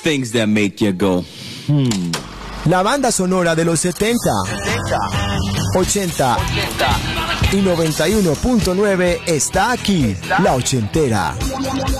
Things that make you go, La banda sonora de los 70, 80 y 91.9 está aquí, La Ochentera.